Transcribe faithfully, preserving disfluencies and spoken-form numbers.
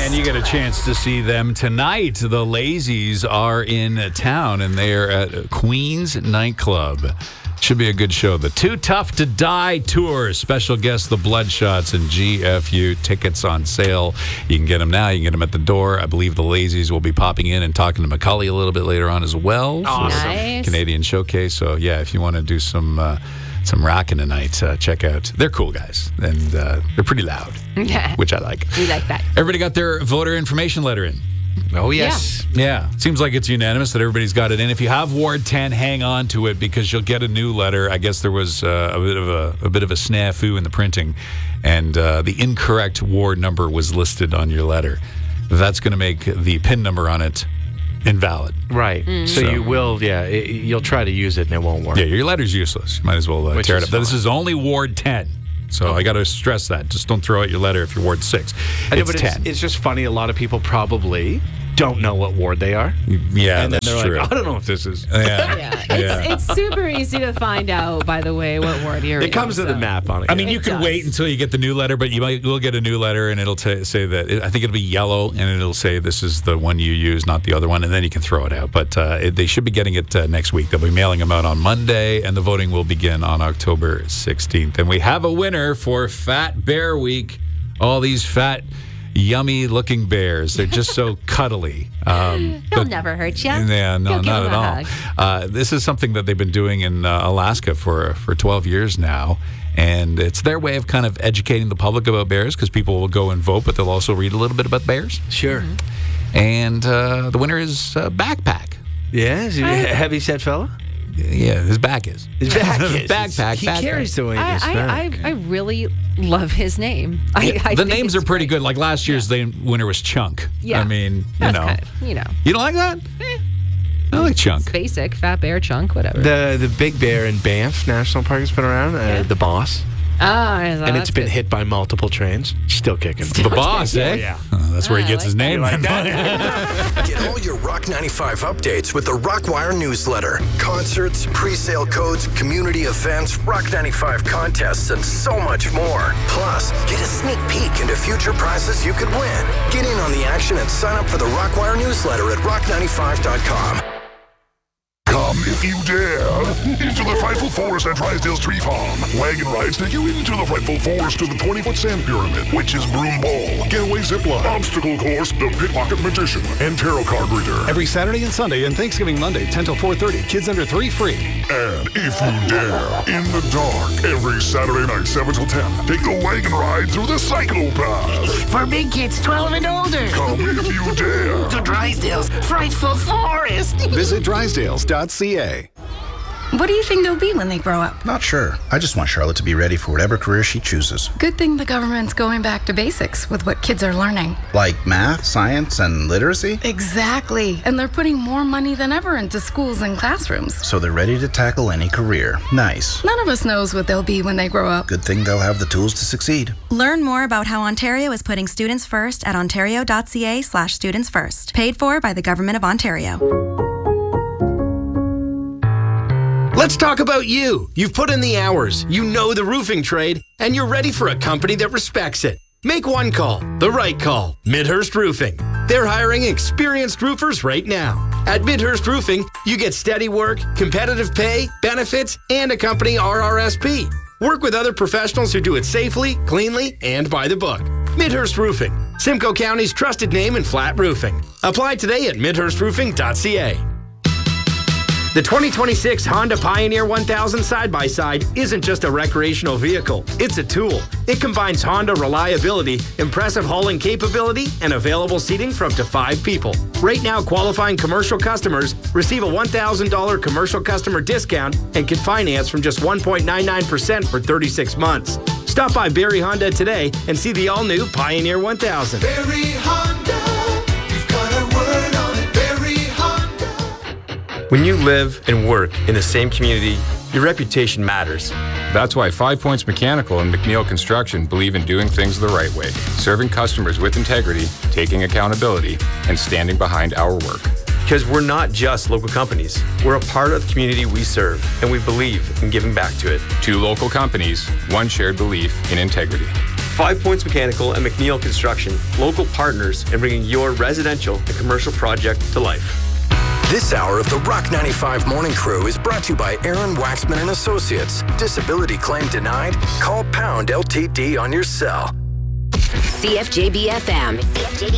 And you get a chance to see them tonight. The Lazies are in town, and they are at Queen's Nightclub. Should be a good show. The Too Tough to Die Tour. Special guests, the Bloodshots and G F U. Tickets on sale. You can get them now. You can get them at the door. I believe the Lazies will be popping in and talking to Macaulay a little bit later on as well. Awesome. Nice. Canadian Showcase. So, yeah, if you want to do some uh, some rocking tonight, uh, check out. They're cool guys, and uh, they're pretty loud, Yeah. which I like. We like that. Everybody got their voter information letter in. Oh, yes. Yeah, seems like it's unanimous that everybody's got it in. If you have Ward ten, hang on to it because you'll get a new letter. I guess there was uh, a bit of a, a bit of a snafu in the printing, and uh, the incorrect ward number was listed on your letter. That's going to make the PIN number on it invalid. Right. So, So- you will, yeah, it, you'll try to use it and it won't work. Yeah, your letter's useless. You might as well uh, Which tear it is up. This fine. is only Ward ten. So I got to stress that. Just don't throw out your letter if you're Ward six. I know, It's but ten. it's, it's just funny. A lot of people probably don't know what ward they are. yeah, and then that's they're true. like, I don't know if this is. yeah. Yeah. Yeah. It's, it's super easy to find out, by the way, what ward you're in. It comes to the so. map on it. I mean, yeah. you It can does. wait until you get the new letter, but you might will get a new letter, and it'll t- say that I think it'll be yellow, and it'll say this is the one you use, not the other one, and then you can throw it out. But uh, it, they should be getting it uh, next week. They'll be mailing them out on Monday, and the voting will begin on October sixteenth. And we have a winner for Fat Bear Week. All these fat, yummy-looking bears. They're just so cuddly. Um, They'll but- never hurt you. Yeah, no, Go give not them at a all. hug. Uh, this is something that they've been doing in uh, Alaska for, for twelve years now. And it's their way of kind of educating the public about bears because people will go and vote, but they'll also read a little bit about bears. Sure. And uh, the winner is uh, Backpack. Yeah, is he a heavy set fella? Yeah, his back is. His back is. Backpack, He backpack. carries the weight in I, his I, back. I, I really love his name. I, Yeah, I the think names it's are pretty great. good. Like last year's the winner was Chunk. Yeah. I mean, you That's know. kind of, you know, You don't like that? I like Chunk. it's basic, fat bear chunk, whatever. The the big bear in Banff National Park has been around, uh, Yeah. the boss, Ah, and it's been hit by multiple trains. Still kicking. The boss, eh? yeah. Oh, that's where he I gets like his that. name. Like that? Get all your Rock ninety-five updates with the Rockwire newsletter. Concerts, pre-sale codes, community events, Rock ninety-five contests, and so much more. Plus, get a sneak peek into future prizes you could win. Get in on the action and sign up for the Rockwire newsletter at rock ninety-five dot com. Come if you dare into the frightful forest at Drysdale's Tree Farm. Wagon rides take you into the frightful forest to the twenty-foot sand pyramid, Witch's Broom Ball, Getaway Zipline, Obstacle Course, the Pickpocket Magician, and Tarot Card Reader. Every Saturday and Sunday and Thanksgiving Monday, ten till four thirty. Kids under three free. And if you dare, in the dark, every Saturday night, seven till ten, take the wagon ride through the Psychopath. For big kids twelve and older. Come if you dare. To Drysdale's Frightful Forest. Visit drysdales dot c a. What do you think they'll be when they grow up? Not sure. I just want Charlotte to be ready for whatever career she chooses. Good thing the government's going back to basics with what kids are learning. Like math, science, and literacy? Exactly. And they're putting more money than ever into schools and classrooms. So they're ready to tackle any career. Nice. None of us knows what they'll be when they grow up. Good thing they'll have the tools to succeed. Learn more about how Ontario is putting students first at ontario dot c a slash students first. Paid for by the Government of Ontario. Let's talk about you. You've put in the hours, you know the roofing trade, and you're ready for a company that respects it. Make one call, the right call, Midhurst Roofing. They're hiring experienced roofers right now. At Midhurst Roofing, you get steady work, competitive pay, benefits, and a company R R S P. Work with other professionals who do it safely, cleanly, and by the book. Midhurst Roofing, Simcoe County's trusted name in flat roofing. Apply today at midhurst roofing dot c a. The twenty twenty-six Honda Pioneer one thousand side-by-side isn't just a recreational vehicle, it's a tool. It combines Honda reliability, impressive hauling capability, and available seating for up to five people. Right now, qualifying commercial customers receive a one thousand dollars commercial customer discount and can finance from just one point nine nine percent for thirty-six months. Stop by Barrie Honda today and see the all-new Pioneer one thousand. Barrie Honda, you've got a word on it. Barrie Honda. When you live and work in the same community, your reputation matters. That's why Five Points Mechanical and McNeil Construction believe in doing things the right way, serving customers with integrity, taking accountability, and standing behind our work. Because we're not just local companies. We're a part of the community we serve, and we believe in giving back to it. Two local companies, one shared belief in integrity. Five Points Mechanical and McNeil Construction, local partners in bringing your residential and commercial project to life. This hour of the Rock ninety-five Morning Crew is brought to you by Aaron Waxman and Associates. Disability claim denied? Call Pound L T D on your cell. C F J B F M. C F J B